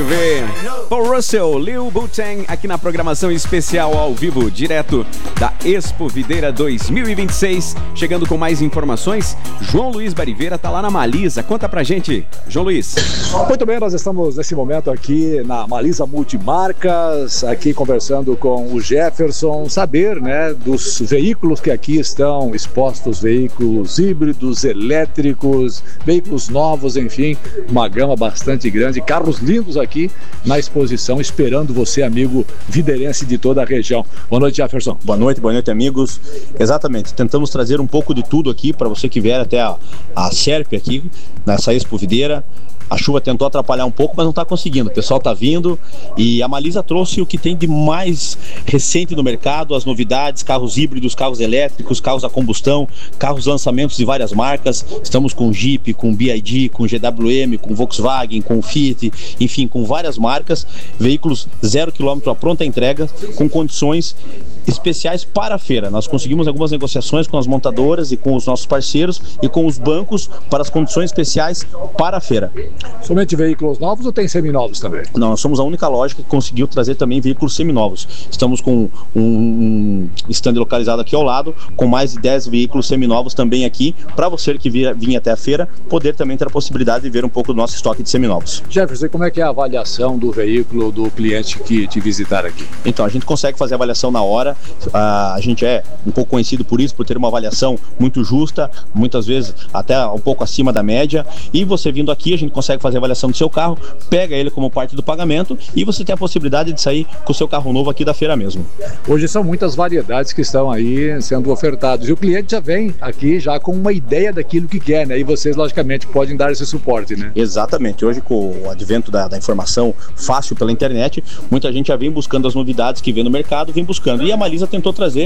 de ver Paul Russell, Lil Wu-Tang aqui na programação especial ao vivo, direto da Expo Videira 2026. Chegando com mais informações, João Luiz Bariveira tá lá na Malisa. Conta pra gente, João Luiz. Muito bem, nós estamos nesse momento aqui na Malisa Multimarcas, aqui conversando com o Jefferson, saber, né, dos veículos que aqui estão expostos, veículos híbridos, elétricos, veículos novos, enfim, uma gama bastante grande, carros lindos aqui na exposição, esperando você, amigo videirense de toda a região. Boa noite, Jefferson. Boa noite, amigos. Exatamente, tentamos trazer um pouco de tudo aqui para você que vier até a Serp aqui, nessa Expo Videira. A chuva tentou atrapalhar um pouco, mas não está conseguindo. O pessoal está vindo e a Malisa trouxe o que tem de mais recente no mercado, as novidades, carros híbridos, carros elétricos, carros a combustão, carros lançamentos de várias marcas. Estamos com Jeep, com BYD, com GWM, com Volkswagen, com Fiat, enfim, com várias marcas. Veículos 0 km a pronta entrega, com condições especiais para a feira. Nós conseguimos algumas negociações com as montadoras e com os nossos parceiros e com os bancos para as condições especiais para a feira. Somente veículos novos ou tem seminovos também? Não, nós somos a única loja que conseguiu trazer também veículos seminovos. Estamos com um stand localizado aqui ao lado, com mais de 10 veículos seminovos também aqui, para você que vinha até a feira, poder também ter a possibilidade de ver um pouco do nosso estoque de seminovos. Jefferson, como é que é a avaliação do veículo do cliente que te visitar aqui? Então, a gente consegue fazer a avaliação na hora, a gente é um pouco conhecido por isso, por ter uma avaliação muito justa, muitas vezes até um pouco acima da média, e você vindo aqui, a gente consegue fazer a avaliação do seu carro, pega ele como parte do pagamento e você tem a possibilidade de sair com o seu carro novo aqui da feira mesmo. Hoje são muitas variedades que estão aí sendo ofertadas e o cliente já vem aqui já com uma ideia daquilo que quer, né? E vocês logicamente podem dar esse suporte, né? Exatamente, hoje com o advento da informação fácil pela internet, muita gente já vem buscando as novidades que vê no mercado, vem buscando, e a Malisa tentou trazer